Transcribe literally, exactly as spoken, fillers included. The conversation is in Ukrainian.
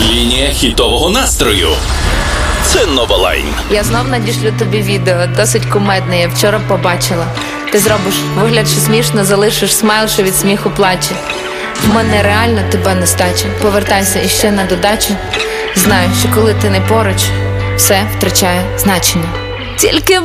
Лінія хітового настрою. Це Новолайн. Я знов надішлю тобі відео, досить кумедне, я вчора побачила. Ти зробиш вигляд, що смішно, залишиш смайл, що від сміху плаче. В мене реально тебе нестача. Повертайся іще на додачу. Знаю, що коли ти не поруч, все втрачає значення. Тільки